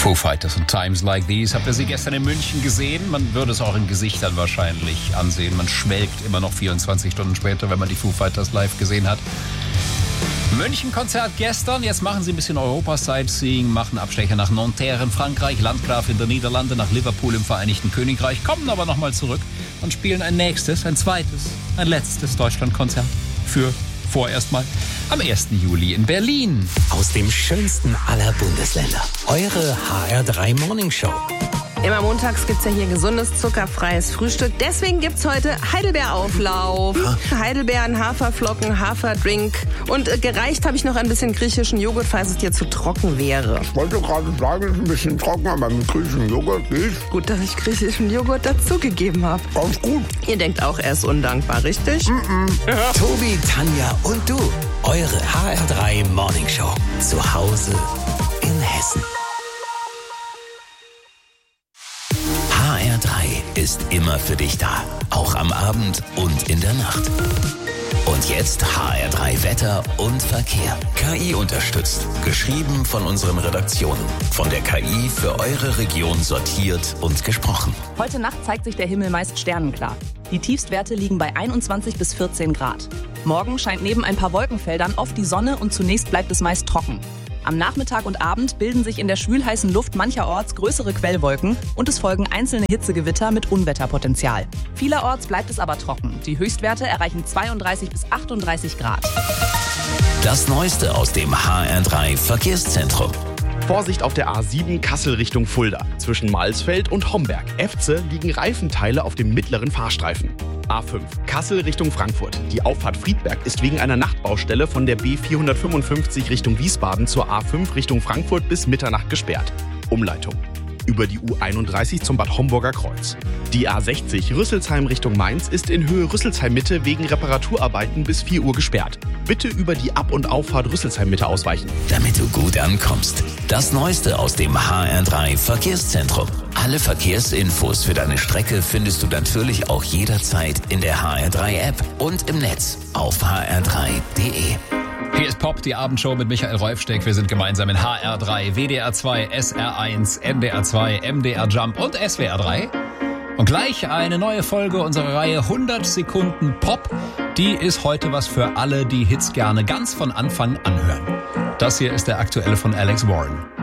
Foo Fighters und Times Like These. Habt ihr sie gestern in München gesehen? Man würde es auch in Gesichtern wahrscheinlich ansehen. Man schwelgt immer noch 24 Stunden später, wenn man die Foo Fighters live gesehen hat. München-Konzert gestern. Jetzt machen sie ein bisschen Europa-Sightseeing, machen Abstecher nach Nanterre in Frankreich, Landgraf in der Niederlande, nach Liverpool im Vereinigten Königreich, kommen aber nochmal zurück und spielen ein nächstes, ein zweites, ein letztes Deutschlandkonzert für vorerst mal am 1. Juli in Berlin. Aus dem schönsten aller Bundesländer. Eure HR3 Morning Show. Immer montags gibt's ja hier gesundes, zuckerfreies Frühstück. Deswegen gibt's heute Heidelbeerauflauf. Heidelbeeren, Haferflocken, Haferdrink. Und gereicht habe ich noch ein bisschen griechischen Joghurt, falls es dir zu trocken wäre. Ich wollte gerade sagen, es ist ein bisschen trocken, aber mit griechischen Joghurt geht's. Gut, dass ich griechischen Joghurt dazugegeben habe. Ganz gut. Ihr denkt auch, er ist undankbar, richtig? Tobi, Tanja und du. Eure HR3 Morning Show. Zu Hause in Hessen. HR3 ist immer für dich da. Auch am Abend und in der Nacht. Und jetzt HR3 Wetter und Verkehr. KI unterstützt. Geschrieben von unseren Redaktionen. Von der KI für eure Region sortiert und gesprochen. Heute Nacht zeigt sich der Himmel meist sternenklar. Die Tiefstwerte liegen bei 21 bis 14 Grad. Morgen scheint neben ein paar Wolkenfeldern oft die Sonne und zunächst bleibt es meist trocken. Am Nachmittag und Abend bilden sich in der schwülheißen Luft mancherorts größere Quellwolken und es folgen einzelne Hitzegewitter mit Unwetterpotenzial. Vielerorts bleibt es aber trocken. Die Höchstwerte erreichen 32 bis 38 Grad. Das Neueste aus dem HR3 Verkehrszentrum. Vorsicht auf der A7 Kassel Richtung Fulda. Zwischen Malsfeld und Homberg, Efze, liegen Reifenteile auf dem mittleren Fahrstreifen. A5 Kassel Richtung Frankfurt. Die Auffahrt Friedberg ist wegen einer Nachtbaustelle von der B455 Richtung Wiesbaden zur A5 Richtung Frankfurt bis Mitternacht gesperrt. Umleitung über die U31 zum Bad Homburger Kreuz. Die A60 Rüsselsheim Richtung Mainz ist in Höhe Rüsselsheim Mitte wegen Reparaturarbeiten bis 4 Uhr gesperrt. Bitte über die Ab- und Auffahrt Rüsselsheim Mitte ausweichen. Damit du gut ankommst. Das Neueste aus dem HR3 Verkehrszentrum. Alle Verkehrsinfos für deine Strecke findest du natürlich auch jederzeit in der HR3 App und im Netz auf hr3.de. Hier ist Pop, die Abendshow mit Michael Rolfsteck. Wir sind gemeinsam in HR3, WDR 2, SR1, NDR 2, MDR Jump und SWR 3. Und gleich eine neue Folge unserer Reihe 100 Sekunden Pop. Die ist heute was für alle, die Hits gerne ganz von Anfang anhören. Das hier ist der aktuelle von Alex Warren.